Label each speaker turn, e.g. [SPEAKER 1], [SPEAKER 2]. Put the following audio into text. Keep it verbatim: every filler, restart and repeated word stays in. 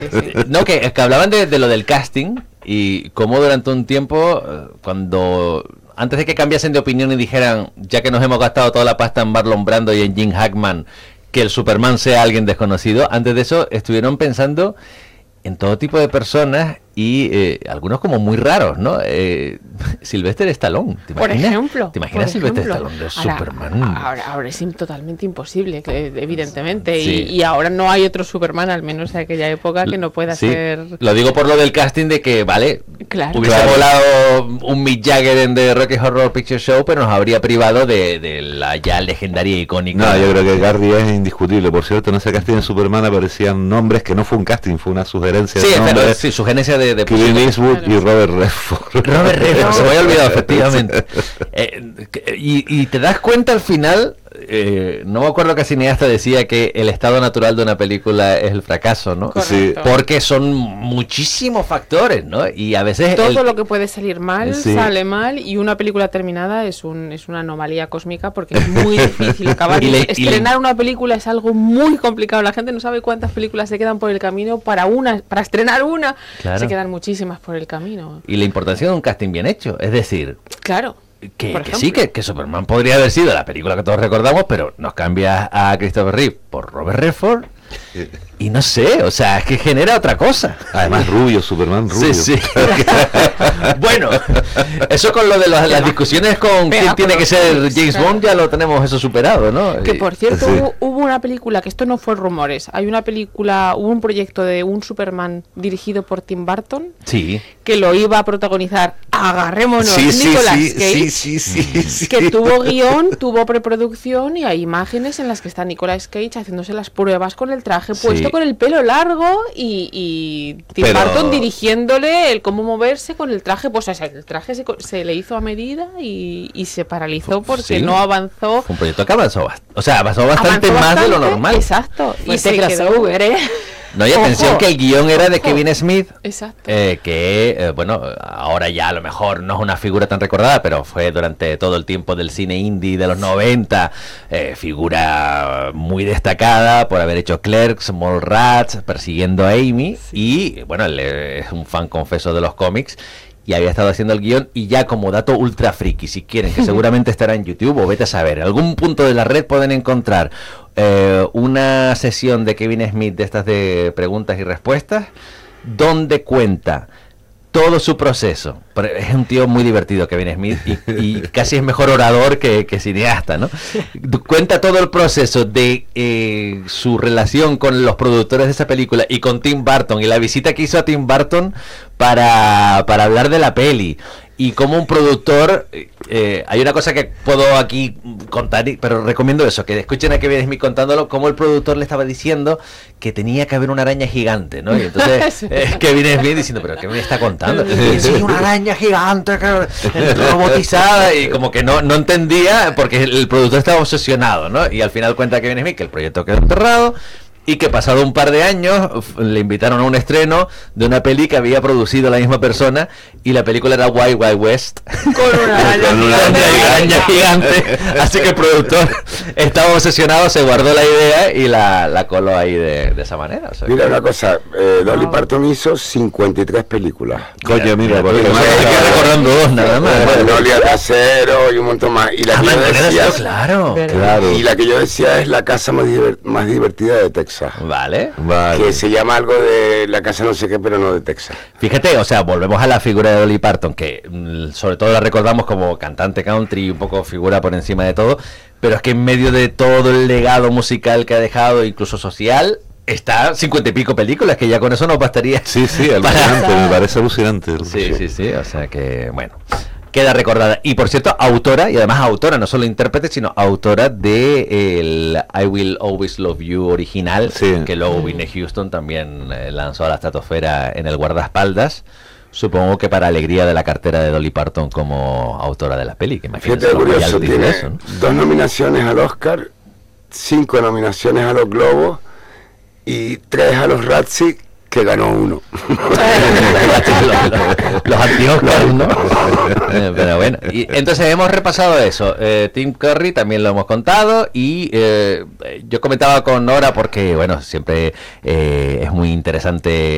[SPEAKER 1] Sí. No, que, es que hablaban de, de lo del casting y cómo durante un tiempo, cuando antes de que cambiasen de opinión y dijeran, ya que nos hemos gastado toda la pasta en Marlon Brando y en Jim Hackman, que el Superman sea alguien desconocido, antes de eso estuvieron pensando en todo tipo de personas y eh, algunos como muy raros, ¿no? Eh, Sylvester Stallone, ¿te
[SPEAKER 2] por
[SPEAKER 1] imaginas?
[SPEAKER 2] ejemplo.
[SPEAKER 1] ¿Te imaginas
[SPEAKER 2] por
[SPEAKER 1] Sylvester
[SPEAKER 2] ejemplo.
[SPEAKER 1] Stallone de
[SPEAKER 2] ahora,
[SPEAKER 1] Superman?
[SPEAKER 2] Ahora, ahora es totalmente imposible, que, evidentemente,
[SPEAKER 1] Sí.
[SPEAKER 2] y, y ahora no hay otro Superman, al menos en aquella época, que no pueda
[SPEAKER 1] Sí.
[SPEAKER 2] ser...
[SPEAKER 1] Lo digo por lo del casting de que, vale,
[SPEAKER 2] Claro.
[SPEAKER 1] hubiese
[SPEAKER 3] Claro.
[SPEAKER 1] volado un Mick Jagger en The Rocky Horror Picture Show, pero nos habría privado de, de la ya legendaria y icónica.
[SPEAKER 3] No, yo creo que Garry es indiscutible. Por cierto, en ese casting de Superman aparecían nombres que no fue un casting, fue una sugerencia
[SPEAKER 1] Sí,
[SPEAKER 3] de
[SPEAKER 1] pero
[SPEAKER 3] nombres.
[SPEAKER 1] sí, sugerencia de... de
[SPEAKER 3] Clint Eastwood
[SPEAKER 2] Claro.
[SPEAKER 3] y Robert Redford.
[SPEAKER 1] Robert Redford, se me había olvidado, efectivamente. Eh, y, y te das cuenta al final, eh, no me acuerdo qué cineasta decía que el estado natural de una película es el fracaso, ¿no?
[SPEAKER 3] Sí.
[SPEAKER 1] Porque son muchísimos factores, ¿no? Y a veces...
[SPEAKER 2] Todo
[SPEAKER 1] el-
[SPEAKER 2] lo que puede salir mal,
[SPEAKER 3] Sí.
[SPEAKER 2] sale mal, y una película terminada es un es una anomalía cósmica porque es muy difícil acabar.
[SPEAKER 1] Y le- y le-
[SPEAKER 2] Estrenar una película es algo muy complicado. La gente no sabe cuántas películas se quedan por el camino para una, para estrenar una,
[SPEAKER 1] Claro.
[SPEAKER 2] se quedan muchísimas por el camino.
[SPEAKER 1] Y la importancia de un casting bien hecho, es decir...
[SPEAKER 2] Claro.
[SPEAKER 1] Que,
[SPEAKER 2] por
[SPEAKER 1] que
[SPEAKER 2] ejemplo.
[SPEAKER 1] sí, que, que Superman podría haber sido la película que todos recordamos, pero nos cambias a Christopher Reeve por Robert Redford y no sé, o sea, es que genera otra cosa.
[SPEAKER 3] Además, rubio, Superman rubio.
[SPEAKER 1] Sí, sí. Bueno, eso con lo de las, las discusiones con
[SPEAKER 2] Pega
[SPEAKER 1] quién
[SPEAKER 2] con
[SPEAKER 1] tiene que
[SPEAKER 2] los
[SPEAKER 1] ser
[SPEAKER 2] cómics,
[SPEAKER 1] James
[SPEAKER 2] claro.
[SPEAKER 1] Bond, ya lo tenemos eso superado, ¿no?
[SPEAKER 2] Que
[SPEAKER 1] Y-
[SPEAKER 2] por cierto,
[SPEAKER 3] Sí.
[SPEAKER 2] hubo, hubo una película, que esto no fue rumores, hay una película, hubo un proyecto de un Superman dirigido por Tim Burton,
[SPEAKER 1] Sí.
[SPEAKER 2] que lo iba a protagonizar, agarrémonos,
[SPEAKER 3] Sí, sí,
[SPEAKER 2] Nicolas
[SPEAKER 3] sí,
[SPEAKER 2] Cage,
[SPEAKER 3] sí, sí, sí, sí.
[SPEAKER 2] que tuvo guión, tuvo preproducción y hay imágenes en las que está Nicolas Cage haciéndose las pruebas con el traje
[SPEAKER 1] Sí.
[SPEAKER 2] puesto, con el pelo largo y, y Tim
[SPEAKER 1] Pero-
[SPEAKER 2] Burton dirigiéndole el cómo moverse con el traje, pues o sea, el traje se, co- se le hizo a medida y, y se paralizó porque
[SPEAKER 1] Sí.
[SPEAKER 2] no avanzó.
[SPEAKER 1] Fue un proyecto que avanzó bastante, o sea, avanzó bastante
[SPEAKER 2] avanzó
[SPEAKER 1] más de lo
[SPEAKER 2] bastante,
[SPEAKER 1] normal.
[SPEAKER 2] Exacto.
[SPEAKER 4] Y
[SPEAKER 2] se
[SPEAKER 4] se
[SPEAKER 2] quedó-
[SPEAKER 4] crossover, ¿eh?
[SPEAKER 1] No, y atención
[SPEAKER 2] Ojo.
[SPEAKER 1] que el guión era de
[SPEAKER 2] Ojo.
[SPEAKER 1] Kevin Smith.
[SPEAKER 2] Exacto.
[SPEAKER 1] Eh, que, eh, bueno, ahora ya a lo mejor no es una figura tan recordada, pero fue durante todo el tiempo del cine indie de los noventa, eh, figura muy destacada por haber hecho Clerks, Mallrats, Persiguiendo a Amy, y bueno, él es un fan confeso de los cómics, y había estado haciendo el guión, y ya como dato ultra friki, si quieren, que seguramente estará en YouTube, o vete a saber, en algún punto de la red pueden encontrar eh, una sesión de Kevin Smith de estas de preguntas y respuestas, donde cuenta todo su proceso. Pero es un tío muy divertido, Kevin Smith, y, y casi es mejor orador que, que cineasta, ¿no? Cuenta todo el proceso de eh, su relación con los productores de esa película y con Tim Burton, y la visita que hizo a Tim Burton para, para hablar de la peli. Y como un productor, eh, hay una cosa que puedo aquí contar, y- pero recomiendo eso, que escuchen a Kevin Smith contándolo, como el productor le estaba diciendo que tenía que haber una araña gigante, ¿no? Y entonces eh, Kevin Smith diciendo, pero ¿qué me está contando? Y, sí, una araña gigante, que- robotizada, y como que no, no entendía, porque el, el productor estaba obsesionado, ¿no? Y al final cuenta Kevin Smith que el proyecto quedó enterrado, y que pasado un par de años f- le invitaron a un estreno de una peli que había producido la misma persona, y la película era Wild Wild West
[SPEAKER 2] Con una araña
[SPEAKER 3] Con una
[SPEAKER 2] gigante.
[SPEAKER 1] araña gigante, así que el productor estaba obsesionado, se guardó la idea y la, la coló ahí de, de esa manera, o sea,
[SPEAKER 5] Mira
[SPEAKER 1] que-
[SPEAKER 5] una cosa, eh, Dolly Parton hizo cincuenta y tres películas.
[SPEAKER 3] Coño, mira, por
[SPEAKER 1] Mira,
[SPEAKER 3] eso.
[SPEAKER 1] me quedé recordando dos nada más.
[SPEAKER 5] Bueno, Dolly al acero y un montón más. Y la,
[SPEAKER 1] Ah,
[SPEAKER 5] que yo
[SPEAKER 1] Magnolia
[SPEAKER 5] decía,
[SPEAKER 1] Acero, claro.
[SPEAKER 3] Claro.
[SPEAKER 5] y la que yo decía es la casa más, diver- más divertida de Texas.
[SPEAKER 1] Vale.
[SPEAKER 3] Vale.
[SPEAKER 5] Que se llama algo de la casa no sé qué, pero no de Texas.
[SPEAKER 1] Fíjate, o sea, volvemos a la figura de Dolly Parton, que mm, sobre todo la recordamos como cantante country, un poco figura por encima de todo, pero es que en medio de todo el legado musical que ha dejado, incluso social, está cincuenta y pico películas, que ya con eso nos bastaría.
[SPEAKER 3] Sí, sí,
[SPEAKER 1] para-
[SPEAKER 3] alucinante, me parece alucinante.
[SPEAKER 1] Sí, sí, sí, o sea que, bueno, queda recordada. Y por cierto, autora, y además autora, no solo intérprete, sino autora de el I Will Always Love You original,
[SPEAKER 3] Sí.
[SPEAKER 1] que luego Whitney Houston también eh, lanzó a la estratosfera en el guardaespaldas. Supongo que para alegría de la cartera de Dolly Parton como autora de la peli, que imagínate
[SPEAKER 5] Fíjate
[SPEAKER 1] los
[SPEAKER 5] curioso,
[SPEAKER 1] royalties de
[SPEAKER 5] tiene
[SPEAKER 1] eso, ¿no?
[SPEAKER 5] dos nominaciones al Oscar, cinco nominaciones a los Globos y tres a los Razzie, que ganó uno.
[SPEAKER 1] los, los anti-Oscars, ¿no? Eh, Pero bueno, y entonces hemos repasado eso. Eh, Tim Curry también lo hemos contado, y eh, yo comentaba con Nora porque, bueno, siempre eh, es muy interesante